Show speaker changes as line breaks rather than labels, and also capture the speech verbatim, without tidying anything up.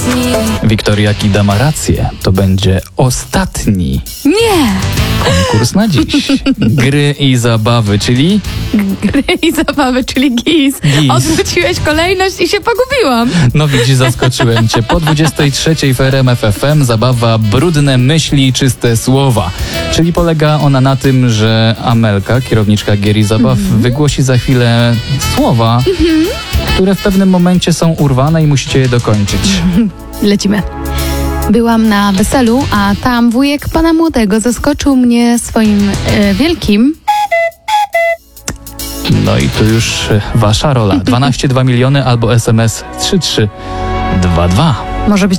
Wiktoria Kida ma rację. To będzie ostatni
Nie!
konkurs na dziś. Gry i zabawy, czyli...
Gry i zabawy, czyli gis.
Gis.
Odwróciłeś kolejność i się pogubiłam.
No widzisz, zaskoczyłem cię. Po dwudziestej trzeciej w R M F F M zabawa Brudne myśli, czyste słowa. Czyli polega ona na tym, że Amelka, kierowniczka gier i zabaw, mm-hmm. wygłosi za chwilę słowa, mm-hmm. które w pewnym momencie są urwane i musicie je dokończyć.
Lecimy. Byłam na weselu, a tam wujek pana młodego zaskoczył mnie swoim e, wielkim...
No i tu już e, wasza rola. dwanaście dwa miliony albo S M S trzy trzy dwa dwa.
Może być